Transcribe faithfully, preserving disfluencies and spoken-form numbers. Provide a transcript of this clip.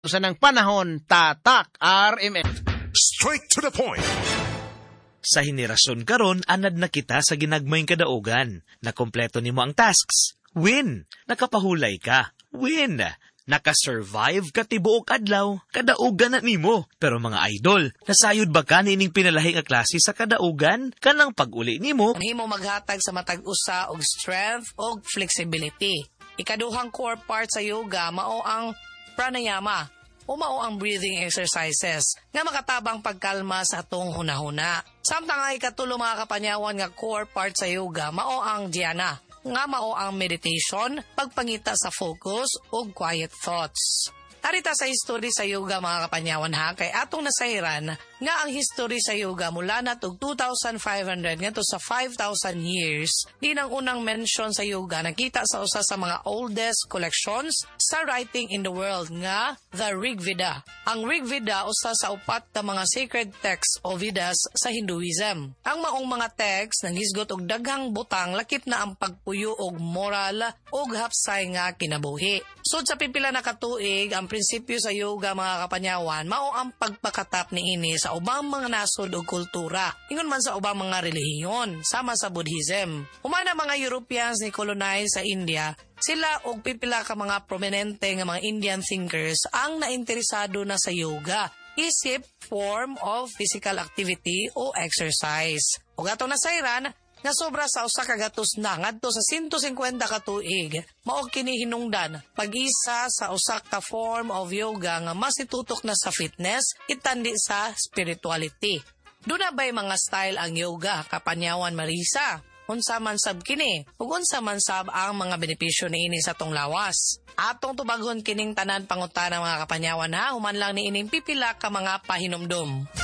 sa ng panahon, tatak R M S. Straight to the point. Sa henerasyon karon, anad na kita sa ginagmayng kadaugan. Nakompleto nimo ang tasks. Win! Nakapahulay ka. Win! Nakasurvive ka tibuok adlaw. Kadaugan na nimo. Pero mga idol, nasayod ba ka nining pinalahi nga klase sa kadaugan? Kanang pag-uli nimo, Himo maghatag sa matag usa og strength og flexibility. Ikaduhang core part sa yoga mao ang pranayama o mao ang breathing exercises nga makatabang pagkalma sa atong hunahuna. Samtang ay ikatulo mga kapanyawan nga core part sa yoga mao ang dhyana nga mao ang meditation, pagpangita sa focus ug quiet thoughts. Arita sa history sa yoga mga kapanyawan ha, kay atong nasayran nga ang history sa yoga mula na tug two thousand five hundred ngadto sa five thousand years, di nang unang mention sa yoga nakita sa usa sa mga oldest collections sa writing in the world nga the Rig Veda. Ang Rig Veda usa sa upat ka mga sacred texts o Vedas sa Hinduism. Ang maong mga text nanghisgot og daghang butang lakip na ang pagpuyo og moral ug hapsay nga kinabuhi. Sud sa pipila na katuig, ang prinsipyo sa yoga mga kapanyawan mao ang pagpakatap niini sa ubang mga nasod ug kultura, ingon man sa ubang mga relihiyon sama sa Buddhism. Humana mga Europeans ni colonize sa India, sila og pipila ka mga prominente nga mga Indian thinkers ang nainteresado na sa yoga isip form of physical activity o exercise. Ug atong nasayran nga sobra sa usa ka gatos na ngadto sa one hundred fifty ka tuig, mao kini hinungdan pag-isa sa usa ka form of yoga nga mas itutok na sa fitness itandi sa spirituality. Duna bay mga style ang yoga, kapanyawan Marisa? Unsa man sab kini ug unsa man sab ang mga benepisyo niini sa tong lawas? Atong tubaghon kining tanan pangutana mga kapanyawan ha, human lang niining pipila ka mga pahinumdom.